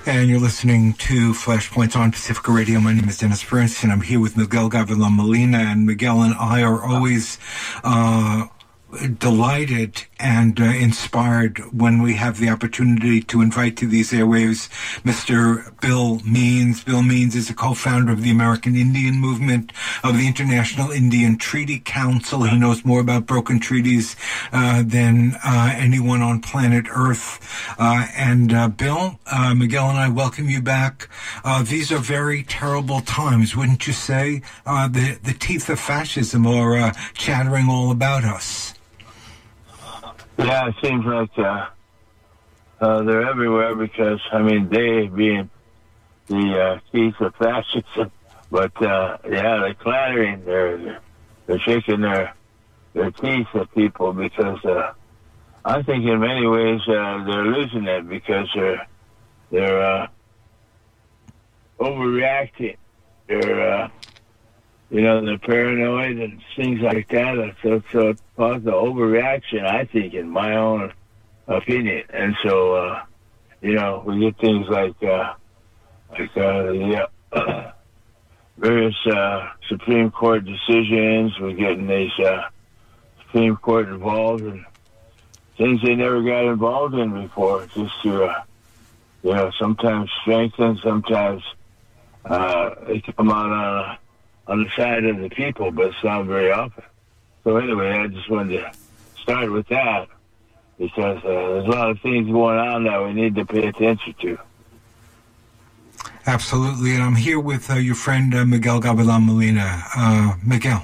And you're listening to Flashpoints on Pacifica Radio. My name is Dennis Bernstein. I'm here with Miguel Gavilan Molina, and Miguel and I are always delighted and inspired when we have the opportunity to invite to these airwaves Mr. Bill Means. Bill Means is a co-founder of the American Indian Movement, of the International Indian Treaty Council. He knows more about broken treaties than anyone on planet Earth. Bill, Miguel and I welcome you back. These are very terrible times, wouldn't you say? The teeth of fascism are chattering all about us. Yeah, it seems like they're everywhere because, they being the teeth of fascism, but they're clattering, they're shaking their teeth at people because I think in many ways they're losing it because they're overreacting. They're paranoid and things like that. So it caused the overreaction, I think, in my own opinion. And so, we get things like the various Supreme Court decisions. We're getting these Supreme Court involved in things they never got involved in before, just to, sometimes strengthen, sometimes they come out on the side of the people, but it's not very often. So anyway, I just wanted to start with that because there's a lot of things going on that we need to pay attention to. Absolutely, and I'm here with your friend Miguel Gavilan Molina. Miguel.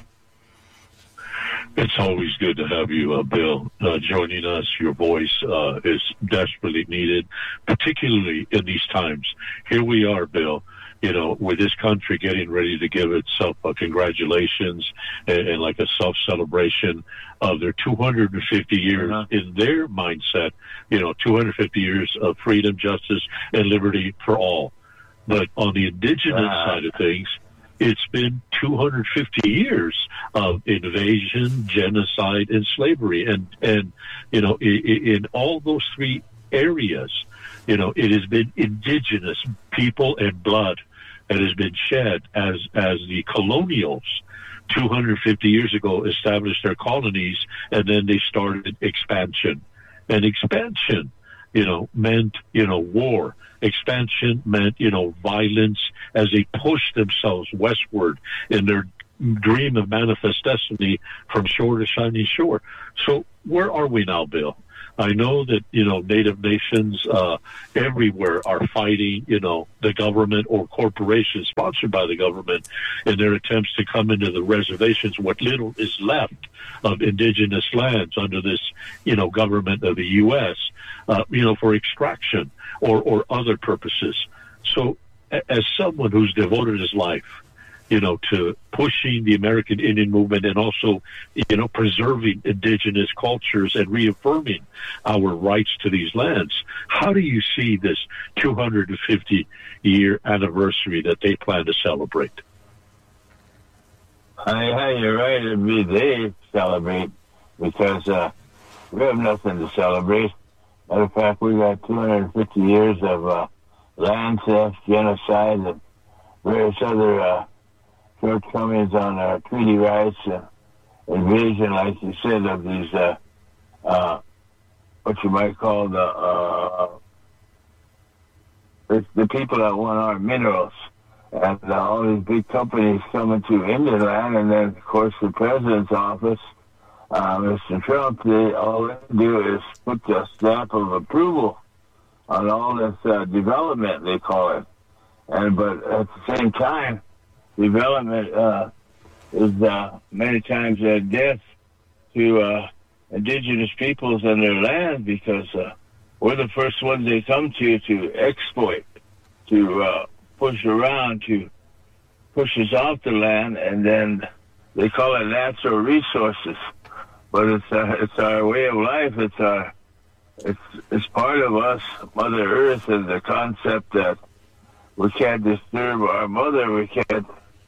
It's always good to have you, Bill, joining us. Your voice is desperately needed, particularly in these times. Here we are, Bill, with this country getting ready to give itself congratulations and like a self-celebration of their 250 years in their mindset, 250 years of freedom, justice, and liberty for all. But on the indigenous side of things, it's been 250 years of invasion, genocide, and slavery. And in all those three areas, it has been indigenous people and blood that has been shed as the colonials 250 years ago established their colonies, and then they started expansion. And expansion, meant, war. Expansion meant, violence as they pushed themselves westward in their dream of manifest destiny from shore to shining shore. So where are we now, Bill? I know that, Native nations everywhere are fighting, the government or corporations sponsored by the government in their attempts to come into the reservations, what little is left of indigenous lands under this, government of the U.S., for extraction or other purposes. So as someone who's devoted his life, to pushing the American Indian movement and also, preserving indigenous cultures and reaffirming our rights to these lands. How do you see this 250-year anniversary that they plan to celebrate? You're right. It'd be they celebrate because we have nothing to celebrate. Matter of fact, we got 250 years of land theft, genocide, and various other shortcomings on our treaty rights, invasion, like you said, of these, what you might call the people that want our minerals. And all these big companies coming to Indian land, and then, of course, the president's office, Mr. Trump, all they do is put the stamp of approval on all this development, they call it. But at the same time, development is many times a death to indigenous peoples and their land because we're the first ones they come to exploit, to push around, to push us off the land, and then they call it natural resources. But it's our way of life. It's part of us, Mother Earth, and the concept that we can't disturb our mother. We can't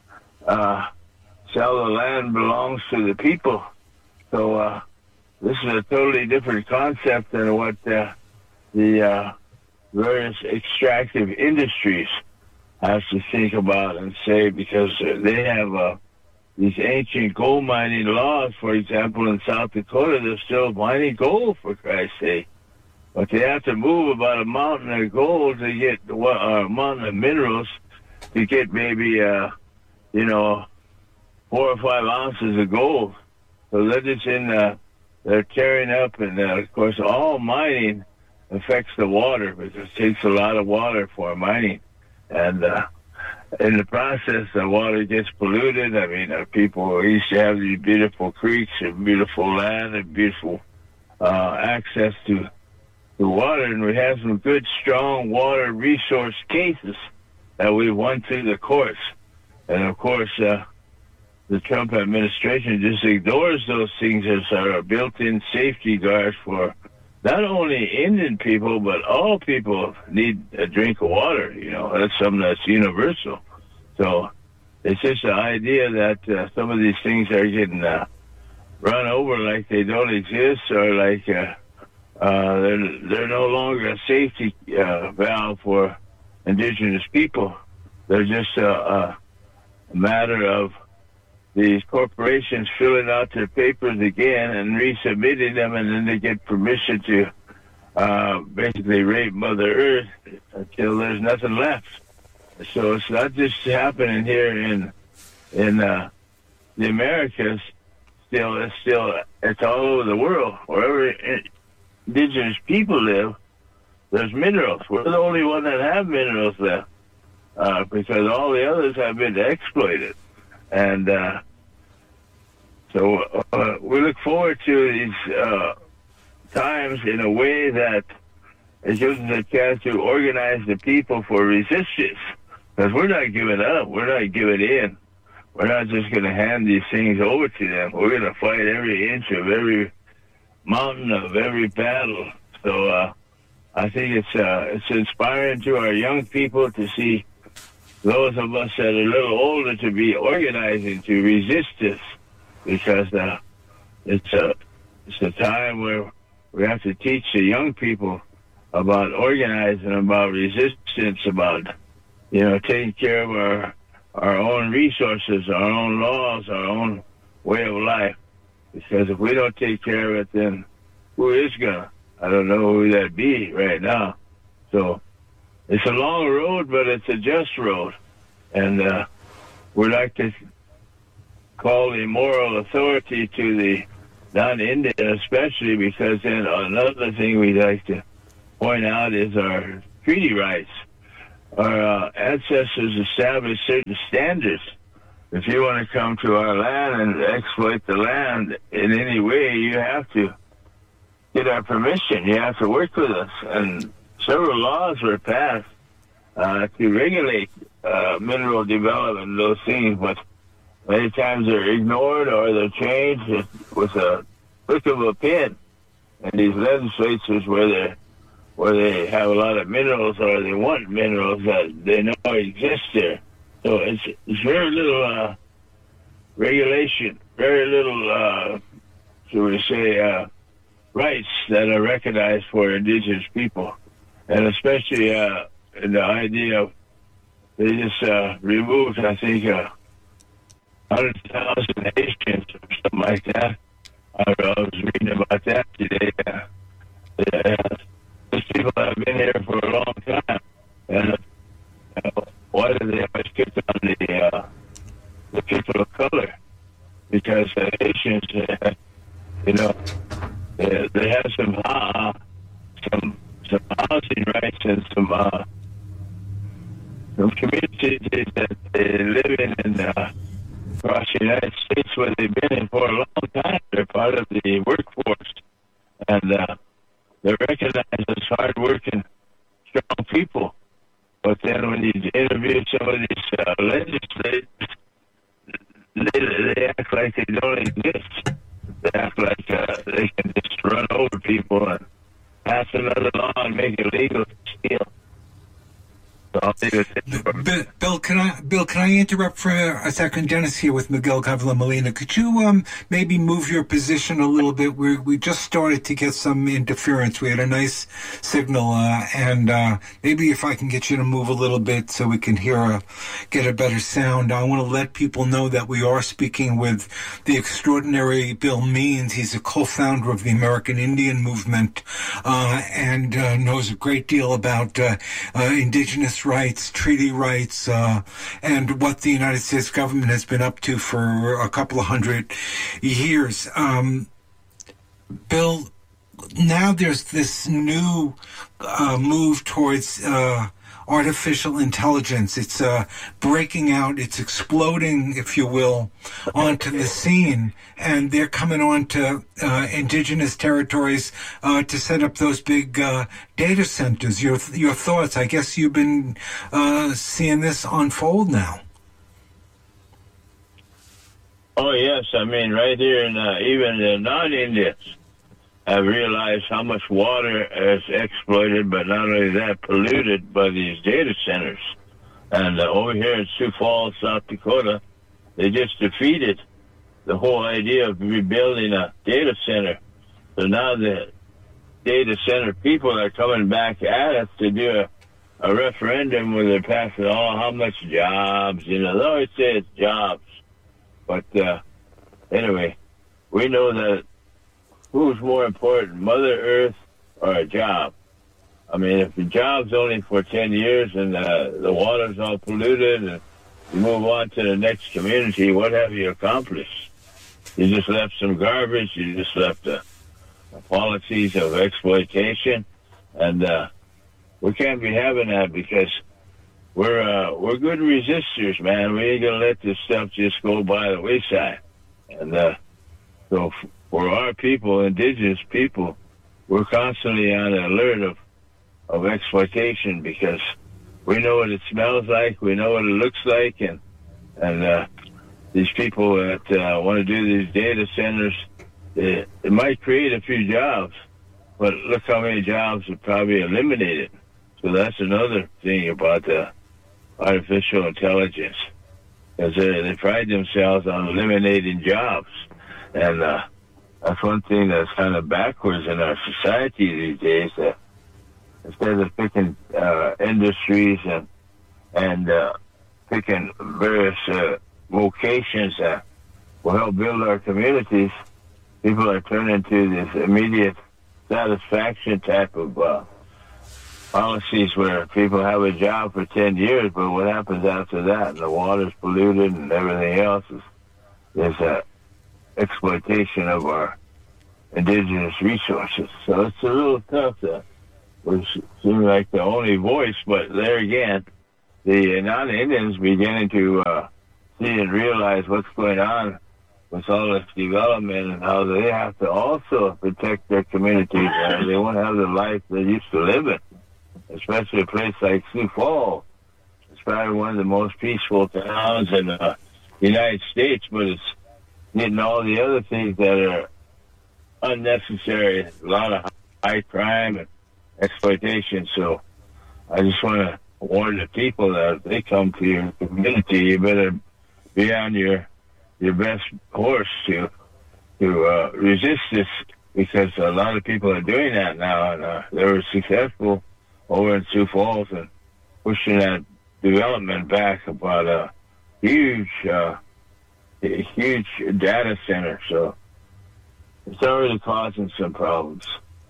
sell the land belongs to the people. So this is a totally different concept than what the various extractive industries have to think about and say, because they have these ancient gold mining laws. For example, in South Dakota, they're still mining gold, for Christ's sake. But they have to move about a mountain of gold to get a mountain of minerals to get maybe, 4 or 5 ounces of gold. So they're just they're tearing up, and of course, all mining affects the water because it takes a lot of water for mining. And in the process, the water gets polluted. I mean, people used to have these beautiful creeks and beautiful land and beautiful access to water, and we have some good, strong water resource cases that we won through the courts. And of course, the Trump administration just ignores those things as our built-in safety guards for not only Indian people, but all people need a drink of water. That's something that's universal. So it's just the idea that some of these things are getting run over like they don't exist, or like they're no longer a safety valve for indigenous people. They're just a matter of these corporations filling out their papers again and resubmitting them, and then they get permission to basically rape Mother Earth until there's nothing left. So it's not just happening here in the Americas. It's all over the world. Wherever indigenous people live, there's minerals. We're the only one that have minerals left because all the others have been exploited. And so we look forward to these times in a way that it gives us a chance to organize the people for resistance. Because we're not giving up. We're not giving in. We're not just going to hand these things over to them. We're going to fight every inch of every mountain of every battle. So I think it's inspiring to our young people to see those of us that are a little older to be organizing to resist this, because it's a time where we have to teach the young people about organizing, about resistance, about taking care of our own resources, our own laws, our own way of life. Because if we don't take care of it, then who is gonna? I don't know who that'd be right now. So it's a long road, but it's a just road. And we'd like to call the moral authority to the non-Indian, especially because then another thing we'd like to point out is our treaty rights. Our ancestors established certain standards. If you want to come to our land and exploit the land in any way, you have to get our permission. You have to work with us. And several laws were passed to regulate mineral development and those things, but many times they're ignored or they're changed with a click of a pen. And these legislatures where they have a lot of minerals, or they want minerals that they know exist there. So it's very little regulation, very little, should we say, rights that are recognized for indigenous people. And especially in the idea of, they just removed, I think, 100,000 Haitians or something like that. I was reading about that today. These people have been here for a long time, and why do they always pick on the people of color? Because the Haitians, they have some housing rights and some communities that they live in across the United States where they've been in for a long time. They're part of the workforce, and they're recognized as hard-working, strong people. But then when you interview some of these legislators, they act like they don't exist. They act like they can just run over people and pass another law and make it legal to steal. I'll leave it. Bill, can I interrupt for a second? Dennis here with Miguel Gavilan Molina. Could you maybe move your position a little bit? We just started to get some interference. We had a nice signal, and maybe if I can get you to move a little bit so we can get a better sound. I want to let people know that we are speaking with the extraordinary Bill Means. He's a co-founder of the American Indian Movement, and knows a great deal about indigenous rights, treaty rights, and what the United States government has been up to for a couple of 100 years. Bill, now there's this new move towards artificial intelligence. It's breaking out, it's exploding, if you will, onto the scene, and they're coming on to indigenous territories to set up those big data centers. Your thoughts? I guess you've been seeing this unfold now. Oh, yes. I mean, right here in even the non-Indians have realized how much water is exploited, but not only that, polluted by these data centers. And over here in Sioux Falls, South Dakota, they just defeated the whole idea of rebuilding a data center. So now the data center people are coming back at us to do a referendum where they're passing, how much jobs, they always say it's jobs. But anyway, we know that who's more important, Mother Earth or a job? I mean, if the job's only for 10 years and the water's all polluted and you move on to the next community, what have you accomplished? You just left some garbage. You just left the policies of exploitation. And we can't be having that because we're good resistors, man. We ain't going to let this stuff just go by the wayside. And so for our people, indigenous people, we're constantly on the alert of exploitation because we know what it smells like, we know what it looks like, and these people that want to do these data centers, it might create a few jobs, but look how many jobs are probably eliminated. So that's another thing about the artificial intelligence, because they pride themselves on eliminating jobs, and that's one thing that's kind of backwards in our society these days. Instead of picking industries and picking various vocations that will help build our communities, people are turning to this immediate satisfaction type of policies where people have a job for 10 years, but what happens after that? And the water's polluted and everything else is exploitation of our indigenous resources. So it's a little tough to seem like the only voice, but there again, the non-Indians beginning to see and realize what's going on with all this development and how they have to also protect their communities. They won't have the life they used to live in, especially a place like Sioux Falls. It's probably one of the most peaceful towns in the United States, but it's getting all the other things that are unnecessary, a lot of high crime and exploitation. So I just want to warn the people that if they come to your community, you better be on your best horse to resist this, because a lot of people are doing that now, and they were successful over in Sioux Falls and pushing that development back about a huge data center. So it's already causing some problems.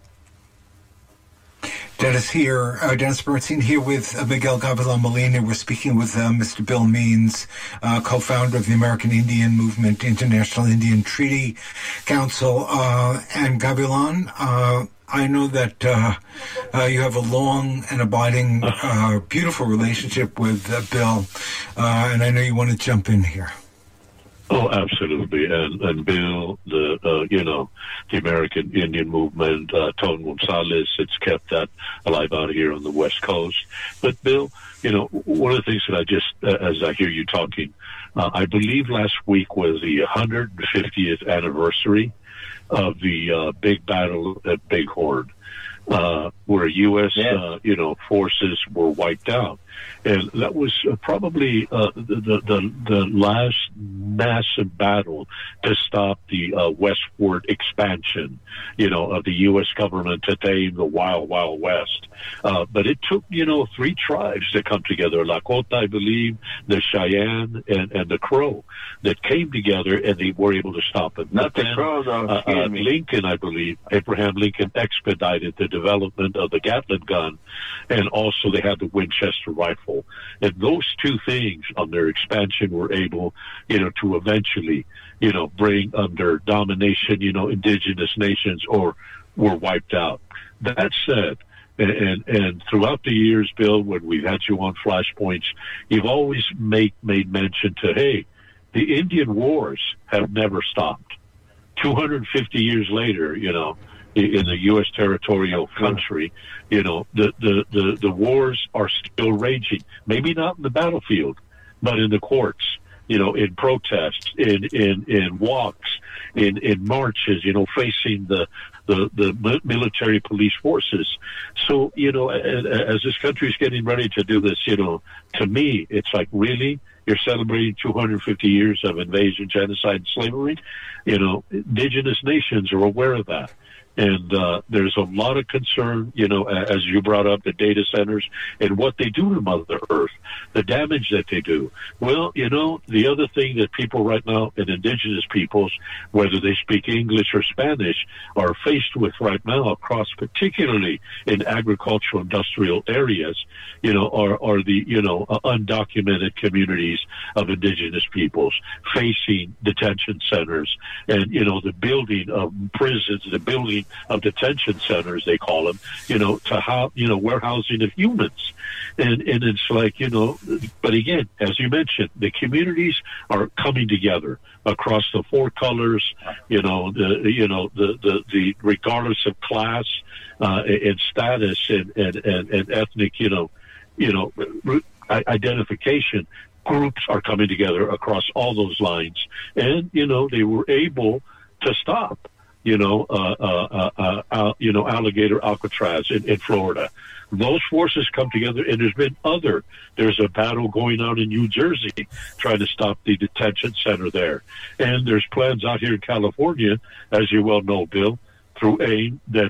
Dennis here, Dennis Bernstein here with Miguel Gavilan Molina. We're speaking with Mr. Bill Means, co-founder of the American Indian Movement, International Indian Treaty Council. And Gavilan, I know that you have a long and abiding, beautiful relationship with Bill, and I know you want to jump in here. Oh, absolutely. And Bill, the American Indian Movement, Tone Gonzalez, it's kept that alive out here on the West Coast. But Bill, one of the things that I just, as I hear you talking, I believe last week was the 150th anniversary of the big battle at Big Horn, where U.S. forces were wiped out. And that was probably the last massive battle to stop the westward expansion, of the U.S. government to tame the wild, wild west. But it took, 3 tribes to come together, Lakota, I believe, the Cheyenne, and the Crow, that came together, and they were able to stop it. Not the Crow, though. Lincoln, I believe, Abraham Lincoln expedited the development of the Gatling gun, and also they had the Winchester rifle. And those 2 things on their expansion were able, to eventually, bring under domination, indigenous nations, or were wiped out. That said, and throughout the years, Bill, when we've had you on Flashpoints, you've always made mention to, hey, the Indian Wars have never stopped. 250 years later, in the U.S. territorial country, the wars are still raging. Maybe not in the battlefield, but in the courts, in protests, in walks, in marches, facing the military police forces. So, as this country is getting ready to do this, to me, it's like, really? You're celebrating 250 years of invasion, genocide, and slavery? Indigenous nations are aware of that. And there's a lot of concern, as you brought up, the data centers and what they do to Mother Earth, the damage that they do. Well, the other thing that people right now, and indigenous peoples, whether they speak English or Spanish, are faced with right now across, particularly in agricultural industrial areas, are the, undocumented communities of indigenous peoples facing detention centers and, the building of prisons, the building of detention centers, they call them, to how, warehousing of humans. And it's like, but again, as you mentioned, the communities are coming together across the 4 colors, the regardless of class, and status and ethnic, identification. Groups are coming together across all those lines. And, they were able to stop, alligator Alcatraz in Florida. Those forces come together, and there's a battle going on in New Jersey trying to stop the detention center there. And there's plans out here in California, as you well know, Bill, through AIM, that,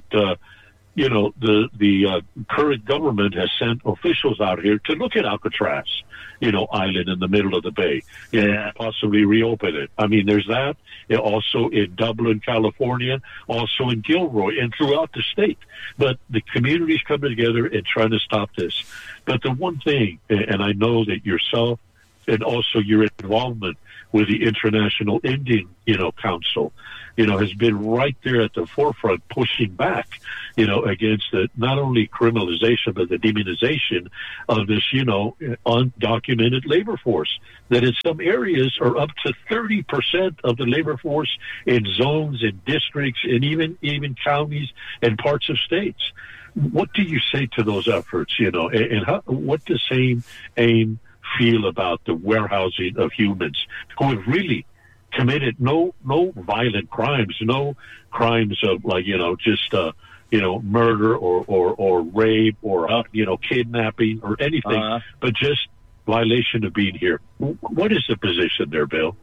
the current government has sent officials out here to look at Alcatraz, island in the middle of the bay, and possibly reopen it. I mean, there's that. Also in Dublin, California, also in Gilroy, and throughout the state. But the communities coming together and trying to stop this. But the one thing, and I know that yourself and also your involvement with the International Indian, Council, has been right there at the forefront pushing back, against the not only criminalization, but the demonization of this, undocumented labor force that in some areas are up to 30% of the labor force in zones and districts and even counties and parts of states. What do you say to those efforts, and what does AIM feel about the warehousing of humans who have really committed no violent crimes, no crimes of murder or rape or kidnapping or anything, but just violation of being here. What is the position there, Bill?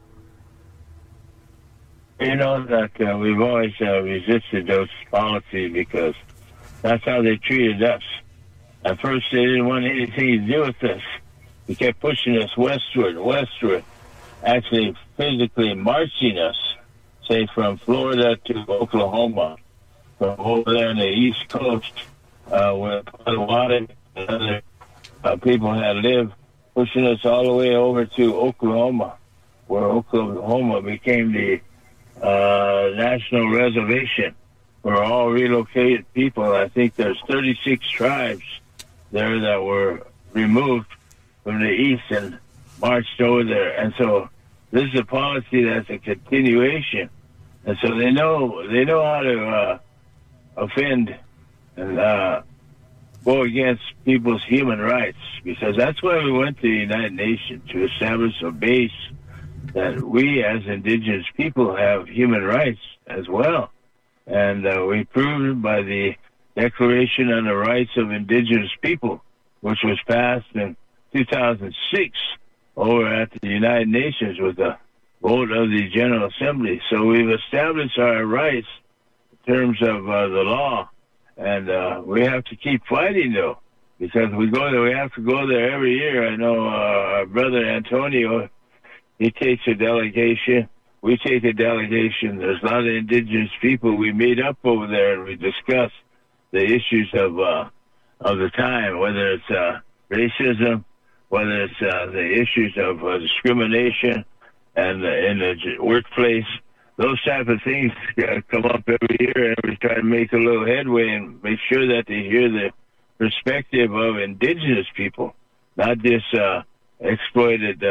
That we've always resisted those policies because that's how they treated us. At first, they didn't want anything to do with us. They kept pushing us westward, actually physically marching us, say, from Florida to Oklahoma, from over there on the East Coast, where Potawatomi and other people had lived, pushing us all the way over to Oklahoma, where Oklahoma became the national reservation for all relocated people. I think there's 36 tribes there that were removed from the east and marched over there. And so this is a policy that's a continuation. And so they know how to offend and go against people's human rights, because that's why we went to the United Nations, to establish a base that we as indigenous people have human rights as well. And we proved it by the Declaration on the Rights of Indigenous People, which was passed in 2006 over at the United Nations with the vote of the General Assembly. So we've established our rights in terms of the law, and we have to keep fighting, though, because we go there. We have to go there every year. I know our brother Antonio, he takes a delegation. We take a delegation. There's a lot of indigenous people we meet up over there, and we discuss the issues of the time, whether it's racism, whether it's the issues of discrimination, and in the workplace. Those type of things come up every year, and we try to make a little headway and make sure that they hear the perspective of indigenous people, not just exploited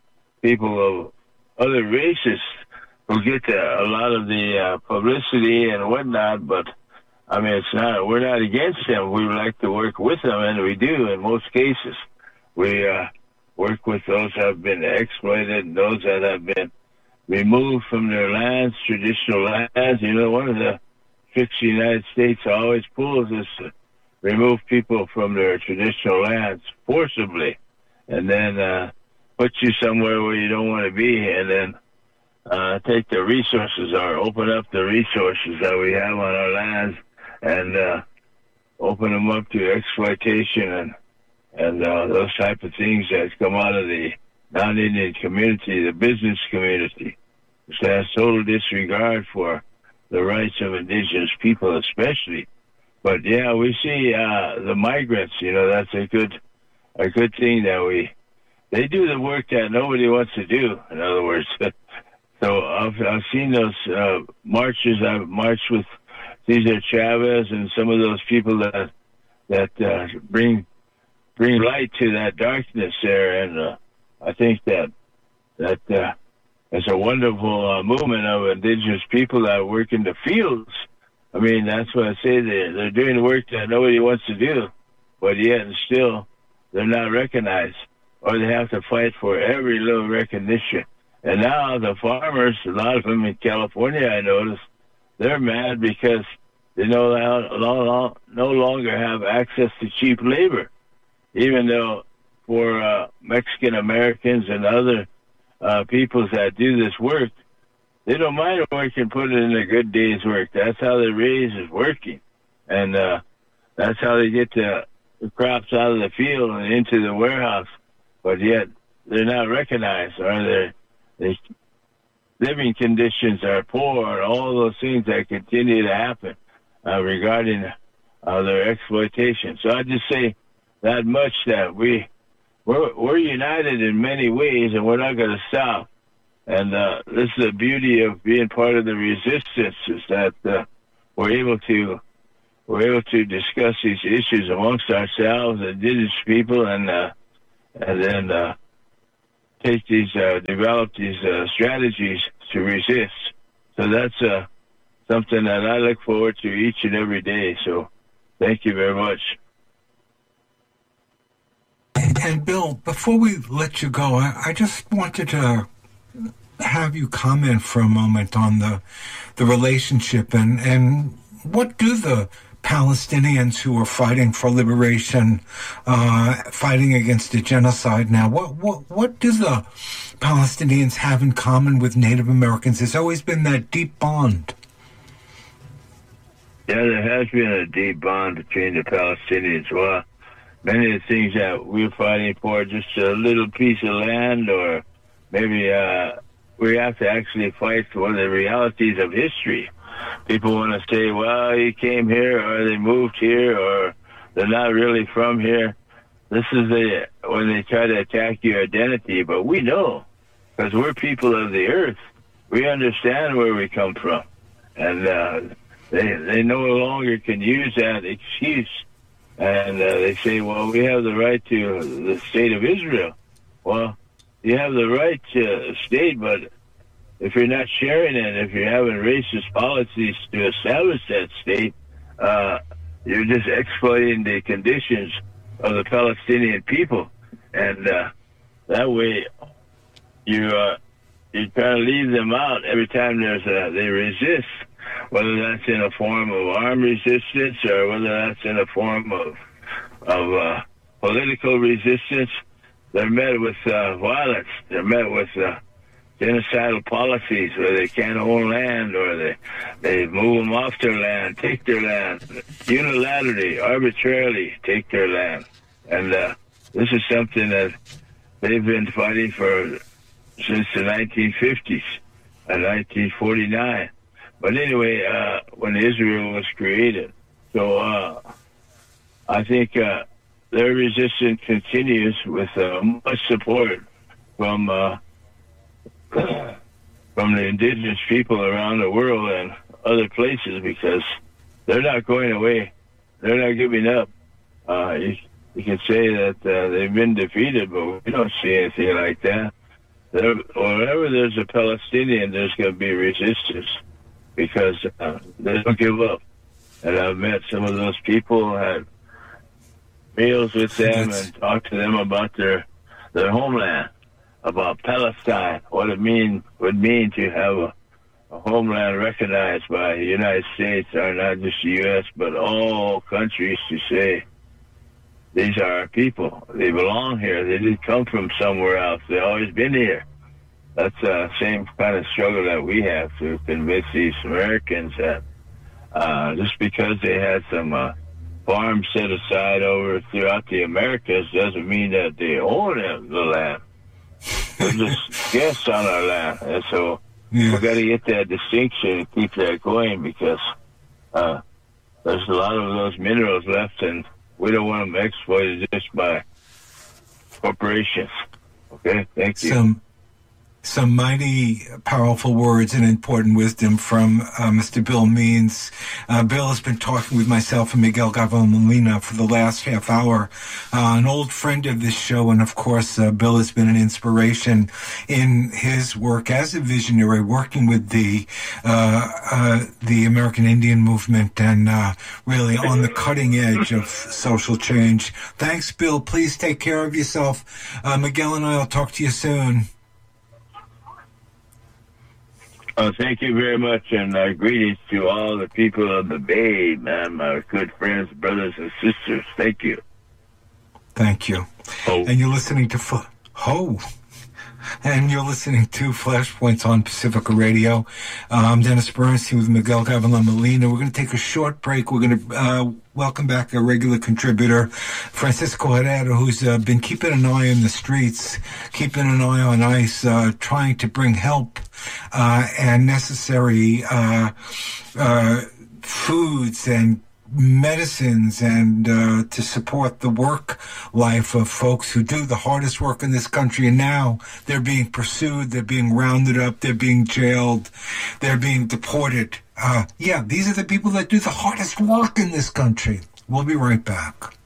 people of other races who get a lot of the publicity and whatnot. But I mean, we're not against them. We would like to work with them, and we do in most cases. We work with those that have been exploited and those that have been removed from their lands, traditional lands. You know, one of the tricks the United States always pulls is to remove people from their traditional lands forcibly, and then put you somewhere where you don't want to be, and then take the resources or open up the resources that we have on our lands and open them up to exploitation and those type of things that come out of the non-Indian community, the business community, which has total disregard for the rights of indigenous people especially. But yeah, we see the migrants, you know, that's a good thing that they do the work that nobody wants to do, in other words. So I've seen those marches. I've marched with Cesar Chavez and some of those people that bring light to that darkness there, and I think that it's a wonderful movement of indigenous people that work in the fields. I mean, that's what I say. They're doing the work that nobody wants to do, but yet and still they're not recognized, or they have to fight for every little recognition. And now the farmers, a lot of them in California, I noticed, they're mad because they no longer have access to cheap labor, even though for Mexican Americans and other peoples that do this work, they don't mind working, put it in a good day's work. That's how they're raised, is working. And that's how they get the crops out of the field and into the warehouse. But yet they're not recognized, or their living conditions are poor, and all those things that continue to happen regarding their exploitation. So I just say that much, that we're united in many ways, and we're not going to stop. And this is the beauty of being part of the resistance, is that we're able to discuss these issues amongst ourselves, indigenous people, and then take these develop these strategies to resist. So that's something that I look forward to each and every day. So thank you very much. And Bill, before we let you go, I just wanted to have you comment for a moment on the relationship and what do the Palestinians who are fighting for liberation, fighting against a genocide now, what do the Palestinians have in common with Native Americans? There's always been that deep bond. Yeah, there has been a deep bond between the Palestinians. Well, many of the things that we're fighting for, just a little piece of land, or maybe we have to actually fight for the realities of history. People want to say, well, he came here, or they moved here, or they're not really from here. This is when they try to attack your identity. But we know, because we're people of the earth. We understand where we come from. And they no longer can use that excuse. And they say, well, we have the right to the state of Israel. Well, you have the right to a state, but if you're not sharing it, if you're having racist policies to establish that state, you're just exploiting the conditions of the Palestinian people. And that way, you try to leave them out every time they resist, whether that's in a form of armed resistance or whether that's in a form of political resistance. they're met with violence. They're met with genocidal policies where they can't own land, or they move them off their land, take their land, unilaterally, arbitrarily take their land. And this is something that they've been fighting for since the 1950s and 1949. But anyway, when Israel was created. So I think their resistance continues with much support from the indigenous people around the world and other places, because they're not going away. They're not giving up. You can say that they've been defeated, but we don't see anything like that. Wherever there's a Palestinian, there's going to be resistance, because they don't give up. And I've met some of those people, had meals with them, and talked to them about their homeland, about Palestine, what it would mean to have a homeland recognized by the United States, or not just the U.S., but all countries, to say, these are our people. They belong here. They didn't come from somewhere else. They've always been here. That's the same kind of struggle that we have to convince these Americans that just because they had some farms set aside over throughout the Americas doesn't mean that they own the land. They're just guests on our land. And so we've got to get that distinction and keep that going, because there's a lot of those minerals left, and we don't want them exploited just by corporations. Okay, thank you. Some mighty powerful words and important wisdom from Mr. Bill Means. Bill has been talking with myself and Miguel Galvan Molina for the last half hour. An old friend of this show, and of course, Bill has been an inspiration in his work as a visionary, working with the American Indian movement, and really on the cutting edge of social change. Thanks, Bill. Please take care of yourself. Miguel and I will talk to you soon. Thank you very much, and greetings to all the people of the Bay, man, my good friends, brothers, and sisters. Thank you. Thank you. And you're listening to Flashpoints on Pacifica Radio. I'm Dennis Bernstein with Miguel Galvan Molina. We're going to take a short break. We're going to welcome back a regular contributor, Francisco Herrera, who's been keeping an eye on the streets, keeping an eye on ICE, trying to bring help and necessary foods and medicines, and to support the work life of folks who do the hardest work in this country. And now they're being pursued, they're being rounded up, they're being jailed, they're being deported. These are the people that do the hardest work in this country. We'll be right back.